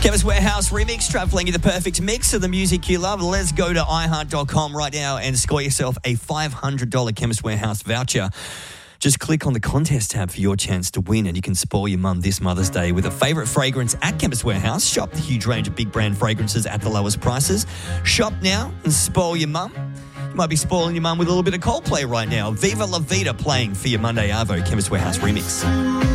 Chemist Warehouse remix, travelling you the perfect mix of the music you love. Let's go to iHeart.com right now and score yourself a $500 Chemist Warehouse voucher. Just click on the contest tab for your chance to win, and you can spoil your mum this Mother's Day with a favourite fragrance at Chemist Warehouse. Shop the huge range of big brand fragrances at the lowest prices. Shop now and spoil your mum. You might be spoiling your mum with a little bit of Coldplay right now. Viva La Vida playing for your Monday Arvo Chemist Warehouse remix.